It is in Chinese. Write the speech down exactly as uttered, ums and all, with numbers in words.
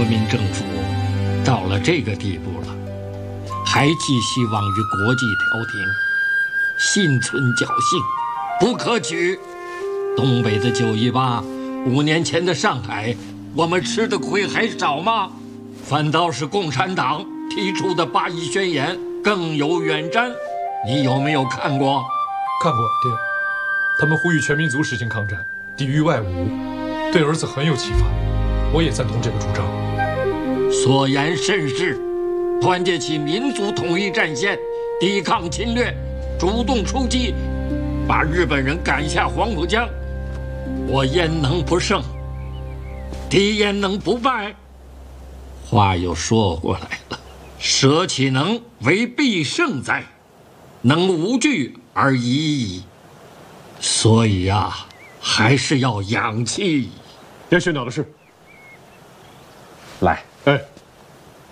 民政府到了这个地步了，还寄希望于国际调停，心存侥幸，不可取。东北的九一八，五年前的上海，我们吃的亏还少吗？反倒是共产党提出的八一宣言更有远瞻。你有没有看过？ 看过，爹。他们呼吁全民族实行抗战，抵御外侮，对儿子很有启发。我也赞同这个主张。 所言甚是，团结起民族统一战线，抵抗侵略，主动出击，把日本人赶下黄浦江，我焉能不胜？敌焉能不败？话又说过来了，舍岂能为必胜哉？能无惧而已矣。所以呀、啊，还是要养气。 叶训导的事。 来， 哎。